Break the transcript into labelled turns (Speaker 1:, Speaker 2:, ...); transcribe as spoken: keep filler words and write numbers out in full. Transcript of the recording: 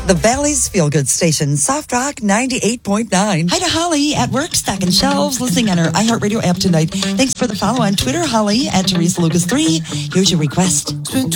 Speaker 1: The Valley's Feel Good Station, Soft Rock ninety-eight point nine.
Speaker 2: Hi to Holly at work, stocking shelves, listening on her iHeartRadio app tonight. Thanks for the follow on Twitter, Holly at Teresa Lucas three. Here's your request.
Speaker 3: Spent